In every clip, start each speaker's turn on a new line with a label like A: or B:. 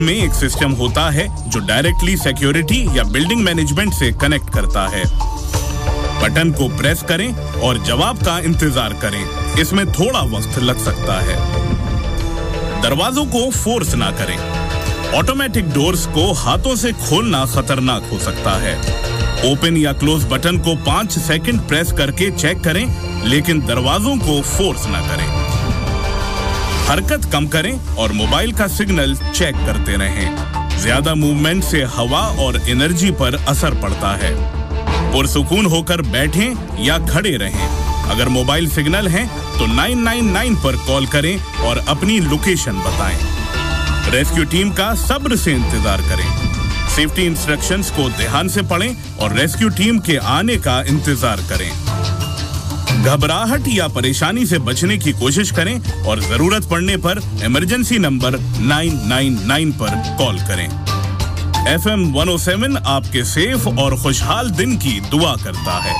A: में एक सिस्टम होता है जो डायरेक्टली सिक्योरिटी या बिल्डिंग मैनेजमेंट से कनेक्ट करता है। बटन को प्रेस करें और जवाब का इंतजार करें। इसमें थोड़ा वक्त लग सकता है। दरवाजों को फोर्स ना करें। ऑटोमेटिक डोर्स को हाथों से खोलना खतरनाक हो सकता है। ओपन या क्लोज बटन को 5 सेकंड प्रेस करके चेक करें, लेकिन दरवाजों को फोर्स ना करें। हरकत कम करें और मोबाइल का सिग्नल चेक करते रहें। ज्यादा मूवमेंट से हवा और एनर्जी पर असर पड़ता है। पुरसुकून होकर बैठें या खड़े रहें। अगर मोबाइल सिग्नल है तो 999 पर कॉल करें और अपनी लोकेशन बताएं। रेस्क्यू टीम का सब्र से इंतजार करें। सेफ्टी इंस्ट्रक्शंस को ध्यान से पढ़ें और रेस्क्यू टीम के आने का इंतजार करें। घबराहट या परेशानी से बचने की कोशिश करें और जरूरत पड़ने पर इमरजेंसी नंबर 999 पर कॉल करें। FM 107 आपके सेफ और खुशहाल दिन की दुआ करता है।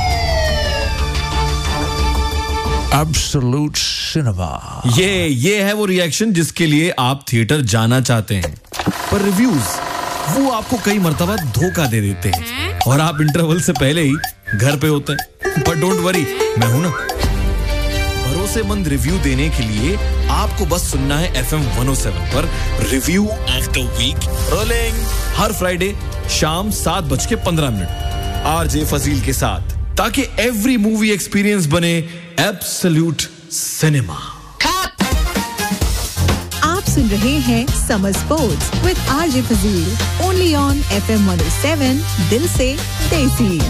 B: Absolute Cinema।
C: ये है वो रिएक्शन जिसके लिए आप थिएटर जाना चाहते हैं, पर रिव्यूज वो आपको कई मर्तबा धोखा दे देते हैं और आप इंटरवल से पहले ही घर पे होते हैं। पर डोंट वरी, मैं हूं ना। भरोसेमंद रिव्यू देने के लिए आपको बस सुनना है FM 107 पर review of the week rolling her Friday शाम 7:15 RJ फजील के साथ, ताकि एवरी मूवी एक्सपीरियंस बने एब्सोल्यूट सिनेमा।
D: आप सुन रहे हैं summer sports with RJ Fazil only on FM 107 दिल से देसी।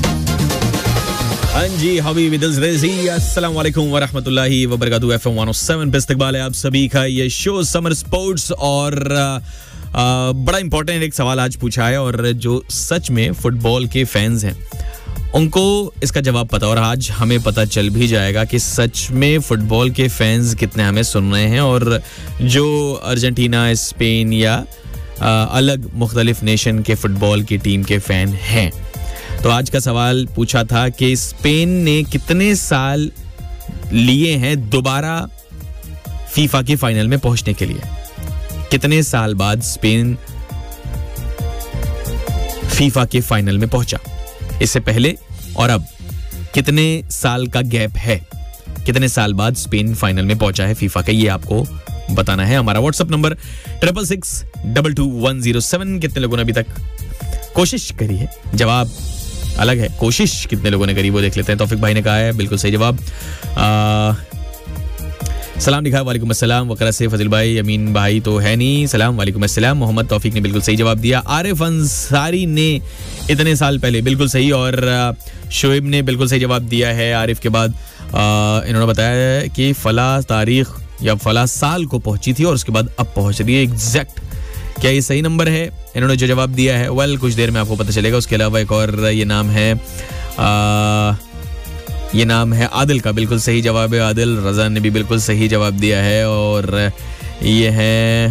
C: हाँ जी, हबीबी दिल रेज़ी, अस्सलाम वालेकुम व रहमतुल्लाहि व बरकातहू। FM 107 पे इस्तकबाल है आप सभी का। ये शो समर स्पोर्ट्स और बड़ा इंपॉर्टेंट एक सवाल आज पूछा है और जो सच में फुटबॉल के फैंस हैं उनको इसका जवाब पता, और आज हमें पता चल भी जाएगा कि सच में फुटबॉल के फैंस कितने हमें सुन रहे हैं और जो अर्जेंटीना, स्पेन या अलग मुख्तलिफ नेशन के फुटबॉल की टीम के फैन हैं। तो आज का सवाल पूछा था कि स्पेन ने कितने साल लिए हैं दोबारा फीफा के फाइनल में पहुंचने के लिए। कितने साल बाद स्पेन फीफा के फाइनल में पहुंचा, इससे पहले और अब कितने साल का गैप है, कितने साल बाद स्पेन फाइनल में पहुंचा है फीफा का, ये आपको बताना है। हमारा व्हाट्सएप नंबर 66622107। कितने लोगों ने अभी तक कोशिश करी है, जवाब अलग है, कोशिश कितने लोगों ने करी वो देख लेते हैं। तौफिक भाई ने कहा है बिल्कुल सही जवाब। सलाम लिखा है, वालेकुम अस्सलाम। वकरा से फजिल भाई, अमीन भाई तो है नहीं, सलाम वालेकुम अस्सलाम। मोहम्मद तौफिक ने बिल्कुल सही जवाब दिया। आरिफ अंसारी ने इतने साल पहले, बिल्कुल सही। और शोएब ने बिल्कुल सही जवाब दिया है। आरिफ के बाद इन्होंने बताया कि फला तारीख या फला साल को पहुंची थी और उसके बाद अब पहुंच रही है। एग्जैक्ट क्या ये सही नंबर है? इन्होंने जो जवाब दिया है वेल कुछ देर में आपको पता चलेगा। उसके अलावा एक और ये नाम है आदिल का, बिल्कुल सही जवाब है। आदिल रजा ने भी बिल्कुल सही जवाब दिया है। और ये है,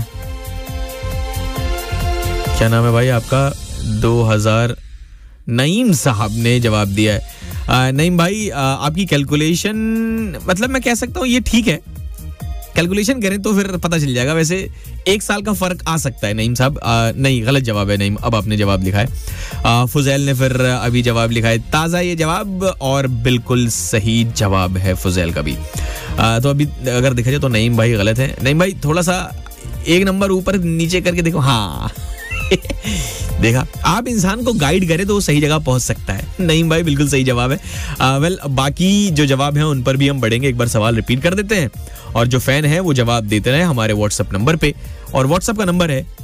C: क्या नाम है भाई आपका, 2000 नईम साहब ने जवाब दिया है। नईम भाई आपकी कैलकुलेशन, मतलब मैं कह सकता हूँ ये ठीक है, कैलकुलेशन करें तो फिर पता चल जाएगा। वैसे 1 साल का फर्क आ सकता है नईम साहब। नहीं, गलत जवाब है नईम, अब आपने जवाब लिखा है। फुजैल ने फिर अभी जवाब लिखा है, ताज़ा ये जवाब, और बिल्कुल सही जवाब है फुजैल का भी। तो अभी अगर देखा जाए तो नईम भाई गलत है। नईम भाई थोड़ा सा एक नंबर ऊपर नीचे करके देखो, हाँ देखा, आप इंसान को गाइड करें तो वो सही जगह पहुंच सकता है। नईम भाई बिल्कुल सही जवाब है। वेल बाकी जो जवाब हैं उन पर भी हम बढ़ेंगे। एक बार सवाल रिपीट कर देते हैं और जो फैन है वो जवाब देते रहे हमारे व्हाट्सएप नंबर पे, और व्हाट्सएप का नंबर है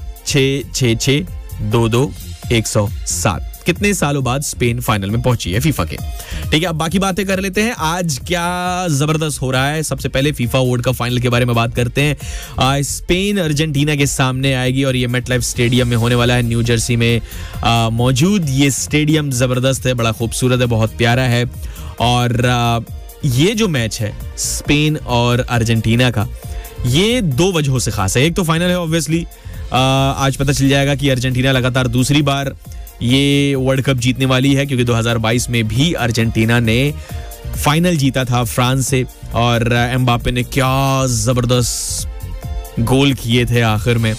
C: 66622107। कितने सालों बाद स्पेन फाइनल में पहुंची है फीफा के। ठीक है, अब बाकी बातें कर लेते हैं। आज क्या जबरदस्त हो रहा है। सबसे पहले फीफा वर्ल्ड कप फाइनल के बारे में बात करते हैं। स्पेन अर्जेंटीना के सामने आएगी और ये मेटलाइफ स्टेडियम में होने वाला है, न्यू जर्सी में मौजूद। ये स्टेडियम जबरदस्त है, बड़ा खूबसूरत है, बहुत प्यारा है। और ये जो मैच है स्पेन और अर्जेंटीना का, ये 2 वजहों से खास है। एक तो फाइनल है ऑब्वियसली, आज पता चल जाएगा कि अर्जेंटीना लगातार दूसरी बार ये वर्ल्ड कप जीतने वाली है, क्योंकि 2022 में भी अर्जेंटीना ने फाइनल जीता था फ्रांस से, और एम्बापे ने क्या जबरदस्त गोल किए थे आखिर में।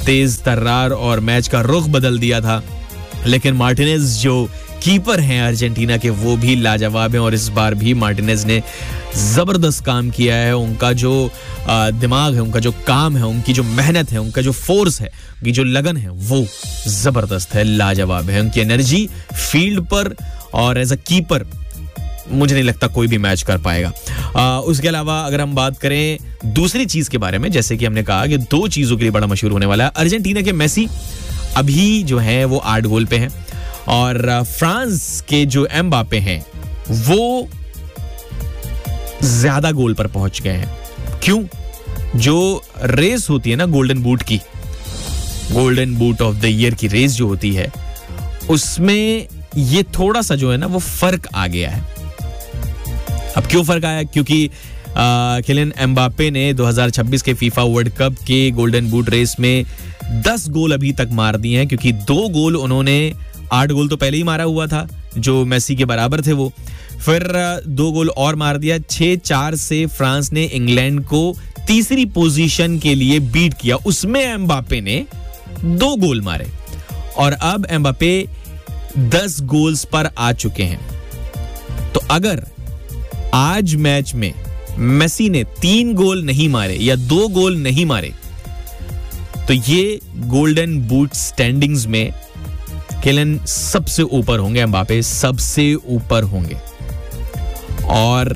C: तेज तर्रार और मैच का रुख बदल दिया था। लेकिन मार्टिनेज जो कीपर हैं अर्जेंटीना के वो भी लाजवाब हैं और इस बार भी मार्टिनेज ने जबरदस्त काम किया है। उनका जो दिमाग है, उनका जो काम है, उनकी जो मेहनत है, उनका जो फोर्स है, उनकी जो लगन है वो जबरदस्त है, लाजवाब है। उनकी एनर्जी फील्ड पर और एज अ कीपर मुझे नहीं लगता कोई भी मैच कर पाएगा। उसके अलावा अगर हम बात करें दूसरी चीज के बारे में, जैसे कि हमने कहा कि 2 चीजों के लिए बड़ा मशहूर होने वाला है। अर्जेंटीना के मेसी अभी जो है वो 8 गोल पे हैं और फ्रांस के जो एम्बापे हैं वो ज्यादा गोल पर पहुंच गए हैं। क्यों? जो रेस होती है ना गोल्डन बूट की, golden boot of the year की रेस जो होती है, उसमें ये थोड़ा सा जो है ना वो फर्क आ गया है। अब क्यों फर्क आया? क्योंकि किलियन एम्बापे ने 2026 के फीफा वर्ल्ड कप के गोल्डन बूट रेस में 10 गोल अभी तक मार दिए हैं, क्योंकि 2 गोल उन्होंने 8 गोल तो पहले ही मारा हुआ था जो मेसी के बराबर थे वो, फिर 2 गोल और मार दिया। 6-4 से फ्रांस ने इंग्लैंड को तीसरी पोजीशन के लिए बीट किया, उसमें एम्बापे ने 2 गोल मारे और अब एम्बापे 10 गोल्स पर आ चुके हैं। तो अगर आज मैच में मेसी ने 3 गोल नहीं मारे या 2 गोल नहीं मारे तो ये गोल्डन बूट स्टैंडिंग्स में किलियन सबसे ऊपर होंगे, एम्बापे सबसे ऊपर होंगे और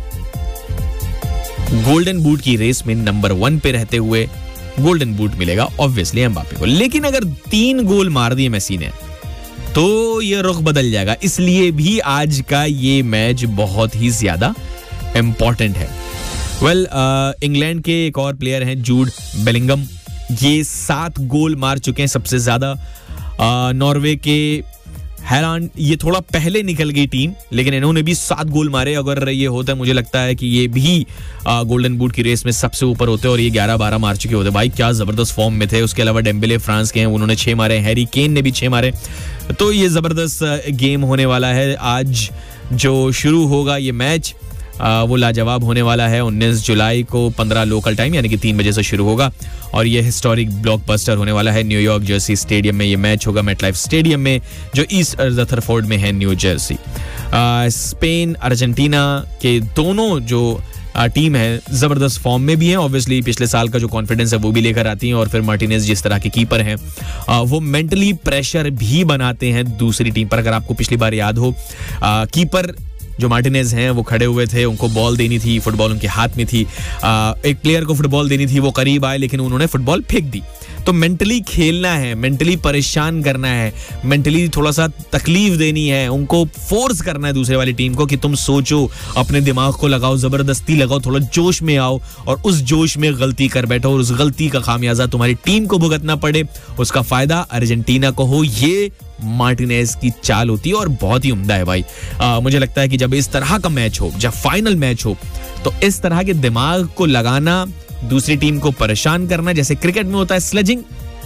C: गोल्डन बूट की रेस में नंबर 1 पे रहते हुए गोल्डन बूट मिलेगा ऑब्वियसली एम्बापे को। लेकिन अगर 3 गोल मार दिए मेसी ने तो ये रुख बदल जाएगा, इसलिए भी आज का ये मैच बहुत ही ज्यादा इंपॉर्टेंट है। इंग्लैंड के एक और प्लेयर हैं जूड बेलिंगम, ये 7 गोल मार चुके हैं सबसे ज्यादा। नॉर्वे के हैलांड, ये थोड़ा पहले निकल गई टीम लेकिन इन्होंने भी 7 गोल मारे। अगर ये होता है मुझे लगता है कि ये भी गोल्डन बूट की रेस में सबसे ऊपर होते और ये 11-12 मार चुके होते। भाई क्या जबरदस्त फॉर्म में थे। उसके अलावा डेम्बेले फ्रांस के हैं, उन्होंने 6 मारे, हैरी केन ने भी 6 मारे। तो ये जबरदस्त गेम होने वाला है। आज जो शुरू होगा ये मैच वो लाजवाब होने वाला है। 19 जुलाई को 15 लोकल टाइम यानी कि 3 बजे से शुरू होगा और ये हिस्टोरिक ब्लॉकबस्टर होने वाला है। न्यूयॉर्क जर्सी स्टेडियम में ये मैच होगा, मेटलाइफ स्टेडियम में जो ईस्ट रदरफोर्ड में है, न्यू जर्सी। स्पेन अर्जेंटीना के दोनों जो टीम है जबरदस्त फॉर्म में भी है। ऑब्वियसली पिछले साल का जो कॉन्फिडेंस है वो भी लेकर आती हैं और फिर मार्टिनेज जिस तरह के कीपर हैं वो मेंटली प्रेशर भी बनाते हैं दूसरी टीम पर। अगर आपको पिछली बार याद हो, कीपर जो मार्टिनेज हैं वो खड़े हुए थे, उनको बॉल देनी थी, फुटबॉल उनके हाथ में थी, एक प्लेयर को फुटबॉल देनी थी, वो करीब आए लेकिन उन्होंने फुटबॉल फेंक दी। तो मेंटली खेलना है, मेंटली परेशान करना है, मेंटली थोड़ा सा तकलीफ देनी है, उनको फोर्स करना है दूसरे वाली टीम को कि तुम सोचो, अपने दिमाग को लगाओ, जबरदस्ती लगाओ, थोड़ा जोश में आओ और उस जोश में गलती कर बैठो और उस गलती का खामियाजा तुम्हारी टीम को भुगतना पड़े, उसका फायदा अर्जेंटीना को हो। ये मार्टिनेज की चाल होती है और बहुत ही उम्दा है भाई। मुझे लगता है कि जब इस तरह का मैच हो, जब फाइनल मैच हो, तो इस तरह के दिमाग को लगाना, दूसरी टीम को परेशान करना, जैसे क्रिकेट में होता है स्लेजिंग,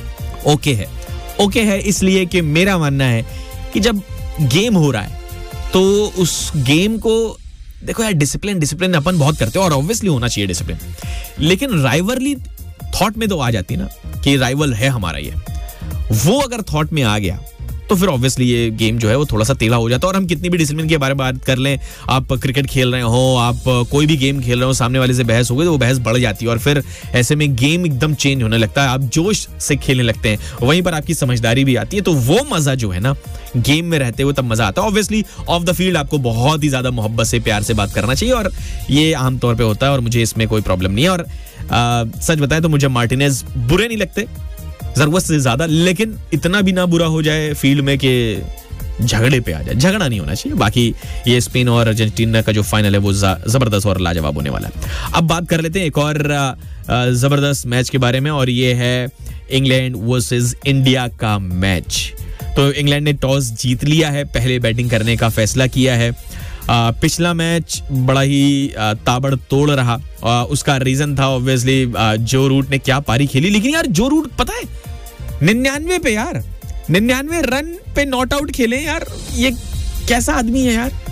C: ओके है इसलिए कि मेरा मानना है कि जब गेम हो रहा है तो उस गेम को देखो यार, डिसिप्लिन अपन बहुत करते हैं और ऑब्वियसली होना चाहिए डिसिप्लिन, लेकिन राइवलरी थॉट में तो आ जाती है ना कि राइवल है हमारा ये, वो अगर थॉट में आ गया तो फिर ऑब्वियसली ये गेम जो है वो थोड़ा सा टेढ़ा हो जाता है। और हम कितनी भी डिसिप्लिन के बारे में बात कर लें, आप क्रिकेट खेल रहे हो, आप कोई भी गेम खेल रहे हो, सामने वाले से बहस हो गई तो वो बहस बढ़ जाती है और फिर ऐसे में गेम एकदम चेंज होने लगता है, आप जोश से खेलने लगते हैं, वहीं पर आपकी समझदारी भी आती है। तो वो मजा जो है ना गेम में रहते हुए तब मजा आता है। ऑब्वियसली ऑफ द फील्ड आपको बहुत ही ज्यादा मोहब्बत से, प्यार से बात करना चाहिए और ये आमतौर पर होता है और मुझे इसमें कोई प्रॉब्लम नहीं है। और सच बताएं तो मुझे मार्टिनेज बुरे नहीं लगते जरूरत से ज्यादा, लेकिन इतना भी ना बुरा हो जाए फील्ड में कि झगड़े पे आ जाए, झगड़ा नहीं होना चाहिए। बाकी ये स्पेन और अर्जेंटीना का जो फाइनल है वो जबरदस्त और लाजवाब होने वाला है। अब बात कर लेते हैं एक और जबरदस्त मैच के बारे में और ये है इंग्लैंड वर्सेस इंडिया का मैच। तो इंग्लैंड ने टॉस जीत लिया है, पहले बैटिंग करने का फैसला किया है। पिछला मैच बड़ा ही ताबड़तोड़ रहा, उसका रीजन था ऑब्वियसली जो रूट ने क्या पारी खेली, लेकिन यार जो रूट पता है 99 पे यार 99 रन पे नॉट आउट खेले यार, ये कैसा आदमी है यार,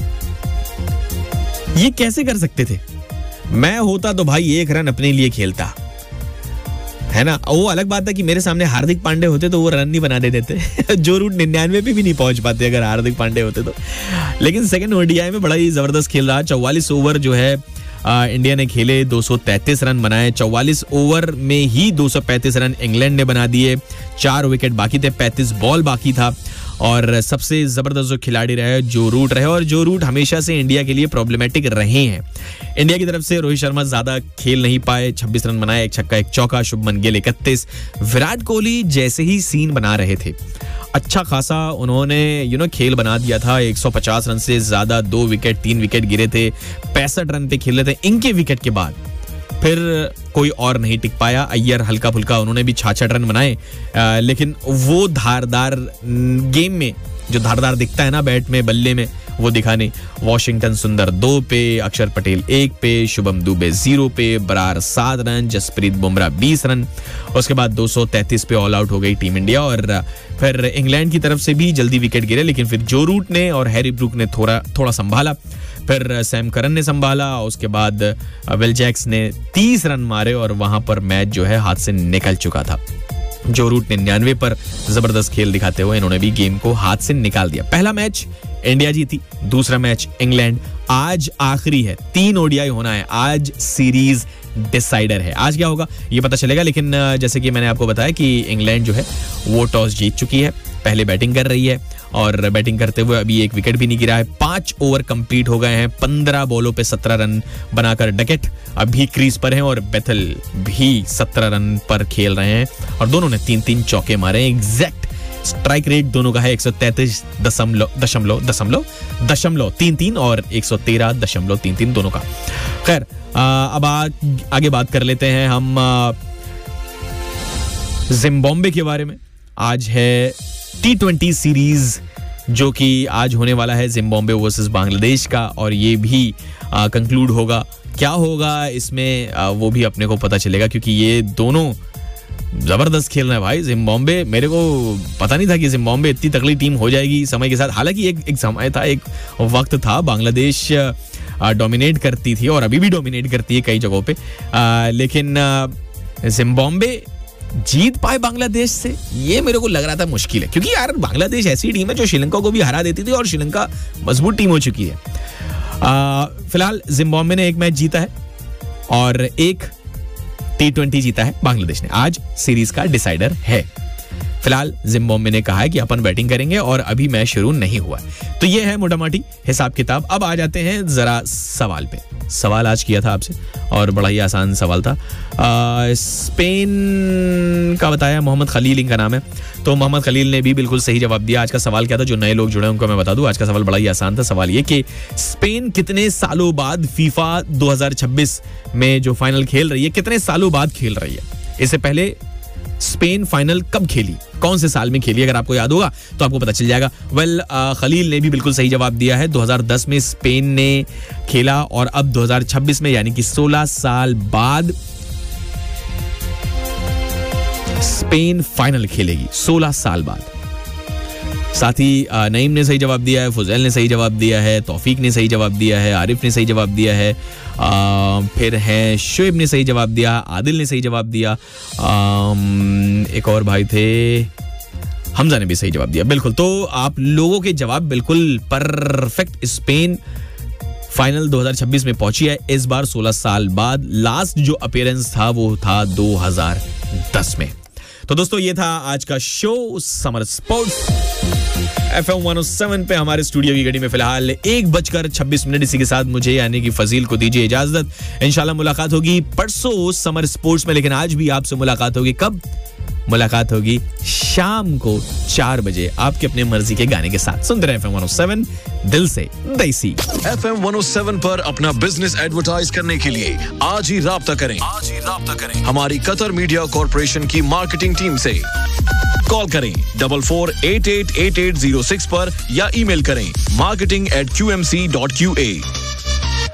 C: ये कैसे कर सकते थे। मैं होता तो भाई 1 रन अपने लिए खेलता, है ना। वो अलग बात है कि मेरे सामने हार्दिक पांडे होते तो वो रन नहीं बनाने देते जो रूट 99 पे भी नहीं पहुंच पाते अगर हार्दिक पांडे होते तो। लेकिन सेकंड ओडीआई में बड़ा ही जबरदस्त खेल रहा। 44 ओवर जो है इंडिया ने खेले, 233 रन बनाए। 44 ओवर में ही 235 रन इंग्लैंड ने बना दिए। 4 विकेट बाकी थे, 35 बॉल बाकी था। और सबसे जबरदस्त जो खिलाड़ी रहे जो रूट रहे, और जो रूट हमेशा से इंडिया के लिए प्रॉब्लमेटिक रहे हैं। इंडिया की तरफ से रोहित शर्मा ज्यादा खेल नहीं पाए, 26 रन बनाए, 1 छक्का 1 चौका। शुभमन गिल 31। विराट कोहली जैसे ही सीन बना रहे थे, अच्छा खासा उन्होंने खेल बना दिया था। 150 रन से ज्यादा, 2 विकेट 3 विकेट गिरे थे, 65 रन पे खेल रहे थे। इनके विकेट के बाद फिर कोई और नहीं टिक पाया। अय्यर हल्का फुल्का, उन्होंने भी 66 रन बनाए, लेकिन वो धारदार गेम में जो धारदार दिखता है ना बैट में बल्ले में, वो दिखा नहीं। वॉशिंगटन सुंदर 2 पे, अक्षर पटेल 1 पे, शुभम दुबे 0 पे, बरार 7 रन, जसप्रीत बुमराह 20 रन। उसके बाद 233 पे ऑल आउट हो गई टीम इंडिया। और फिर इंग्लैंड की तरफ से भी जल्दी विकेट गिरे, लेकिन फिर जो रूट ने और हैरी ब्रूक ने थोड़ा संभाला। फिर सैम करन ने संभाला। उसके बाद विल जैक्स ने 30 रन मारे और वहां पर मैच जो है हाथ से निकल चुका था। जो रूट 99 पर जबरदस्त खेल दिखाते हुए इन्होंने भी गेम को हाथ से निकाल दिया। पहला मैच इंडिया जीती, दूसरा मैच इंग्लैंड। आज आखिरी है, 3 ओडीआई होना है आज, सीरीज डिसाइडर है। आज क्या होगा ये पता चलेगा, लेकिन जैसे कि मैंने आपको बताया कि इंग्लैंड जो है वो टॉस जीत चुकी है, पहले बैटिंग कर रही है और बैटिंग करते हुए अभी 1 विकेट भी नहीं गिरा है। 5 ओवर कंप्लीट हो गए हैं, 15 बॉलों पे 17 रन बनाकर डकेट अभी क्रीज पर हैं और बेथल भी 17 रन पर खेल रहे हैं और दोनों ने 3-3 चौके मारे हैं। एग्जैक्ट स्ट्राइक रेट दोनों का है 133.33 और 113.33 दोनों का। खैर अब आगे बात कर लेते हैं हम जिम्बाब्वे के बारे में। आज है T20 सीरीज जो कि आज होने वाला है, जिम्बाब्वे वर्सेस बांग्लादेश का, और ये भी कंक्लूड होगा। क्या होगा इसमें वो भी अपने को पता चलेगा, क्योंकि ये दोनों जबरदस्त खेल रहे हैं भाई। जिम्बाब्वे, मेरे को पता नहीं था कि जिम्बाब्वे इतनी तगड़ी टीम हो जाएगी समय के साथ। हालांकि एक समय था, एक वक्त था बांग्लादेश डोमिनेट करती थी और अभी भी डोमिनेट करती है कई जगहों पे, लेकिन जिम्बाब्वे जीत पाए बांग्लादेश से, ये मेरे को लग रहा था मुश्किल है, क्योंकि यार बांग्लादेश ऐसी टीम है जो श्रीलंका को भी हरा देती थी और श्रीलंका मजबूत टीम हो चुकी है। फिलहाल जिम्बाब्वे ने 1 मैच जीता है और 1 T20 जीता है बांग्लादेश ने। आज सीरीज का डिसाइडर है। फिलहाल जिम्बाब्वे ने कहा है कि अपन बैटिंग करेंगे और अभी मैच शुरू नहीं हुआ। तो ये है मोटा मोटी हिसाब किताब। अब आ जाते हैं जरा सवाल पे। सवाल आज किया था आपसे और बड़ा ही आसान सवाल था। स्पेन का बताया, मोहम्मद खलील इनका नाम है। तो मोहम्मद खलील ने भी बिल्कुल सही जवाब दिया। आज का सवाल क्या था, जो नए लोग जुड़े उनको मैं बता दूं, आज का सवाल बड़ा ही आसान था। सवाल ये कि स्पेन कितने सालों बाद फीफा 2026 में जो फाइनल खेल रही है, कितने सालों बाद खेल रही है। इससे पहले स्पेन फाइनल कब खेली, कौन से साल में खेली, अगर आपको याद होगा तो आपको पता चल जाएगा। खलील ने भी बिल्कुल सही जवाब दिया है। 2010 में स्पेन ने खेला और अब 2026 में, यानी कि 16 साल बाद स्पेन फाइनल खेलेगी, 16 साल बाद। साथ ही नईम ने सही जवाब दिया है, फुजैल ने सही जवाब दिया है, तौफीक ने सही जवाब दिया है, आरिफ ने सही जवाब दिया है, फिर है शोएब ने सही जवाब दिया, आदिल ने सही जवाब दिया, एक और भाई थे हमजा ने भी सही जवाब दिया। बिल्कुल, तो आप लोगों के जवाब बिल्कुल परफेक्ट। स्पेन फाइनल 2026 में पहुंची है, इस बार 16 साल बाद। लास्ट जो अपीयरेंस था वो था 2010 में। तो दोस्तों ये था आज का शो समर स्पोर्ट्स FM 107 पे। हमारे स्टूडियो की घड़ी में फिलहाल 1:26 इसी के साथ मुझे यानी कि फजील को दीजिए इजाजत। इंशाल्लाह मुलाकात होगी परसों समर स्पोर्ट्स में, लेकिन आज भी आपसे मुलाकात होगी कब? मुलाकात होगी शाम को 4 बजे आपके अपने मर्जी के गाने के साथ। सुनते रहे FM 107 दिल से देसी।
B: FM 107 पर अपना बिजनेस एडवर्टाइज करने के लिए आज ही राब्ता करें। हमारी कतर मीडिया कॉर्पोरेशन की मार्केटिंग टीम से कॉल करें 44888806 पर या ईमेल करें marketing@qmc.qa।